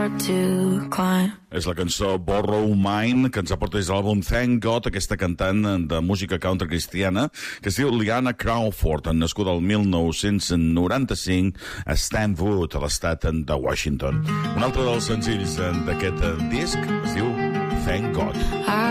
hard to climb. És la cançó Borrow Mine, que ens aporta des de l'àlbum Thank God, aquesta cantant de música country cristiana, que es diu Liana Crawford, nascuda el 1995 a Stanwood, a l'estat de Washington. Un altre dels senzills d'aquest disc es diu Thank God.